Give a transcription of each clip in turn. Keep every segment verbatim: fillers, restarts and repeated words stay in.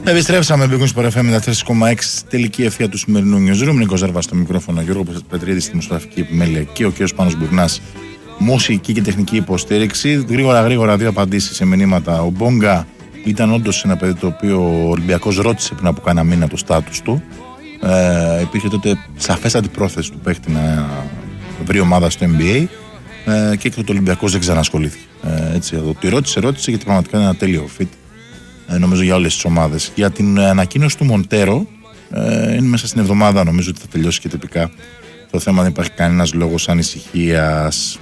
Επιστρέψαμε με Big Sport εφ εμ ενενήντα τέσσερα κόμμα έξι, τελική ευθεία του σημερινού Newsroom. Νίκος Ζέρβας στο μικρόφωνο, Γιώργο Πετρίδη στη δημοσιογραφική επιμέλεια και ο κ. Πάνος Μπουρνάς, μουσική και τεχνική υποστήριξη. Γρήγορα, γρήγορα, δύο απαντήσεις σε μηνύματα. Ο Μπόγκα ήταν όντως ένα παιδί το οποίο ο Ολυμπιακός ρώτησε πριν από κάνα μήνα το στάτους του. Ε, υπήρχε τότε σαφέστατη πρόθεση του παίχτη να βρει ομάδα στο N B A ε, και τότε ο Ολυμπιακός δεν ξανασχολήθηκε. Ε, έτσι, εδώ τη ρώτησε, ρώτησε γιατί πραγματικά είναι ένα τέλειο fit. Ε, νομίζω για όλες τις ομάδες. Για την ανακοίνωση του Μοντέρο, ε, είναι μέσα στην εβδομάδα, νομίζω ότι θα τελειώσει και τυπικά το θέμα. Δεν υπάρχει κανένας λόγος ανησυχίας.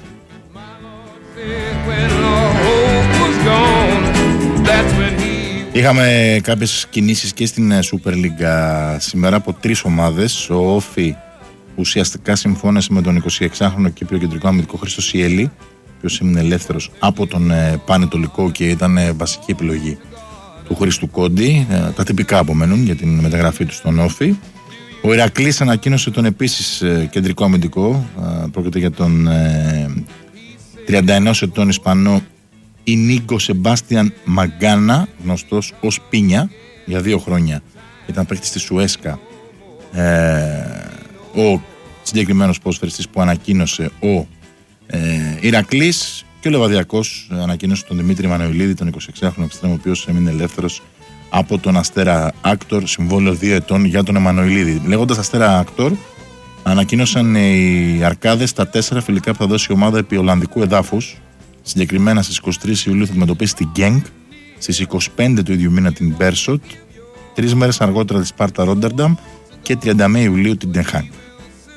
Είχαμε κάποιες κινήσεις και στην Super League σήμερα από τρεις ομάδες. Ο Όφι ουσιαστικά συμφώνησε με τον εικοσιεξάχρονο Κύπριο κεντρικό αμυντικό Χρήστο Σιέλη, ο οποίος έμεινε ελεύθερος από τον Πανετολικό και ήταν βασική επιλογή του Χρήστου Κόντι. Τα τυπικά απομένουν για την μεταγραφή του στον Όφι. Ο Ηρακλής ανακοίνωσε τον επίσης κεντρικό αμυντικό. Πρόκειται για τον τριάντα ενός ετών Ισπανό Ινίγκο Σεμπάστιαν Μαγκάνα, γνωστός ως Πίνια, για δύο χρόνια. Ήταν παίκτης της Σουέσκα. Ε, ο συγκεκριμένος ποδοσφαιριστής που ανακοίνωσε ο ε, Ηρακλής. Και ο Λεβαδιακός ανακοίνωσε τον Δημήτρη Μανουηλίδη, τον εικοσιεξάχρονο εξτρέμ, ο οποίος έμεινε ελεύθερος από τον Αστέρα Άκτορ, συμβόλαιο δύο ετών για τον Εμμανουηλίδη. Λέγοντας Αστέρα Άκτορ, ανακοίνωσαν οι Αρκάδες τα τέσσερα φιλικά που θα δώσει η ομάδα επί Ολλανδικού εδάφους. Συγκεκριμένα στις είκοσι τρεις Ιουλίου θα αντιμετωπίσει την Γκένκ, στις είκοσι πέντε του ίδιου μήνα την Μπέρσοτ, τρεις μέρες αργότερα τη Σπάρτα Ρόντερνταμ και τριάντα μία Ιουλίου την Ντεχάνκ.